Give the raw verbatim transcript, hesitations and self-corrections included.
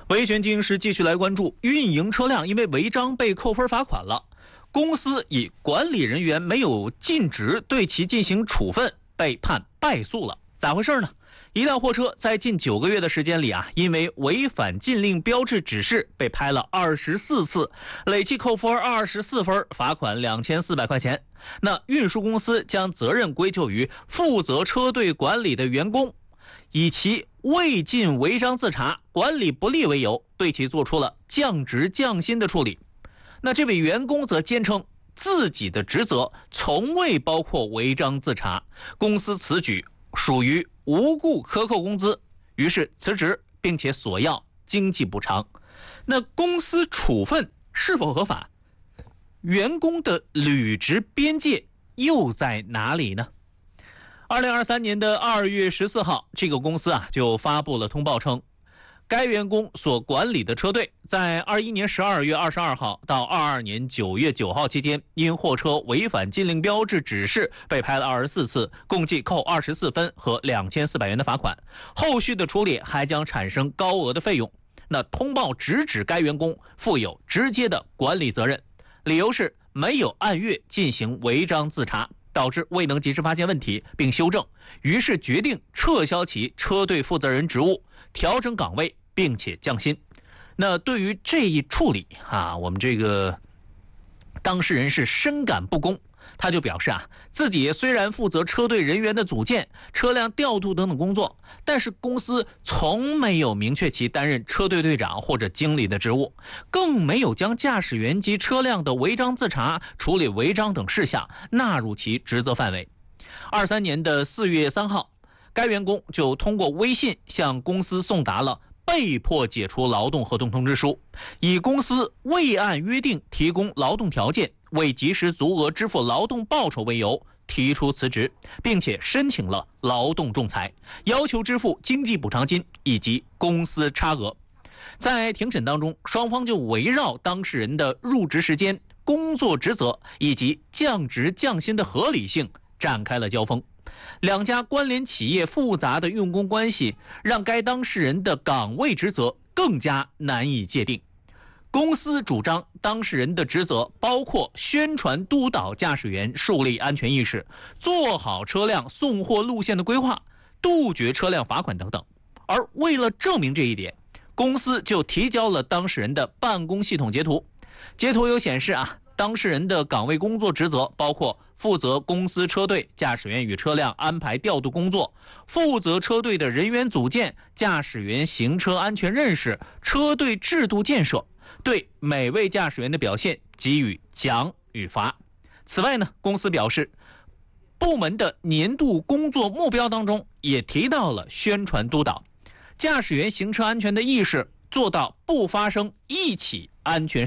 维权经营时继续来关注，运营车辆因为违章被扣分罚款了，公司以管理人员没有尽职对其进行处分，被判败诉了。咋回事呢？一辆货车在近九个月的时间里啊，因为违反禁令标志指示被拍了二十四次，累计扣分二十四分，罚款两千四百块钱。那运输公司将责任归咎于负责车队管理的员工，以其未尽违章自查、管理不力为由，对其做出了降职降薪的处理。那这位员工则坚称自己的职责从未包括违章自查，公司此举属于无故克扣工资，于是辞职，并且索要经济补偿。那公司处分是否合法？员工的履职边界又在哪里呢？二零二三年的二月十四号，这个公司啊就发布了通报称，该员工所管理的车队在二一年十二月二十二号到二二年九月九号期间，因货车违反禁令标志指示被拍了二十四次，共计扣二十四分和两千四百元的罚款。后续的处理还将产生高额的费用。那通报直指该员工负有直接的管理责任，理由是没有按月进行违章自查，导致未能及时发现问题并修正，于是决定撤销其车队负责人职务，调整岗位，并且降薪。那对于这一处理啊，我们这个当事人是深感不公。他就表示啊，自己虽然负责车队人员的组建、车辆调度等等工作，但是公司从没有明确其担任车队队长或者经理的职务，更没有将驾驶员及车辆的违章自查、处理违章等事项纳入其职责范围。二三年的四月三号，该员工就通过微信向公司送达了被迫解除劳动合同通知书，以公司未按约定提供劳动条件、未及时足额支付劳动报酬为由提出辞职，并且申请了劳动仲裁，要求支付经济补偿金以及公司差额。在庭审当中，双方就围绕当事人的入职时间、工作职责以及降职降薪的合理性展开了交锋。两家关联企业复杂的用工关系，让该当事人的岗位职责更加难以界定。公司主张当事人的职责包括宣传督导驾驶员树立安全意识，做好车辆送货路线的规划，杜绝车辆罚款等等。而为了证明这一点，公司就提交了当事人的办公系统截图。截图有显示啊，当事人的岗位工作职责包括负责公司车队驾驶员与车辆安排调度工作，负责车队的人员组建、驾驶员行车安全认识、车队制度建设，对每位驾驶员的表现给予奖与罚。此外呢，公司表示，部门的年度工作目标当中也提到了宣传督导驾驶员行车安全的意识，做到不发生一起安全